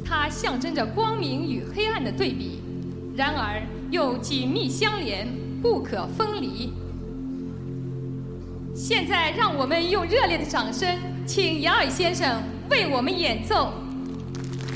它象征着光明与黑暗的对比，然而又紧密相连，不可分离。现在，让我们用热烈的掌声，请杨尔先生为我们演奏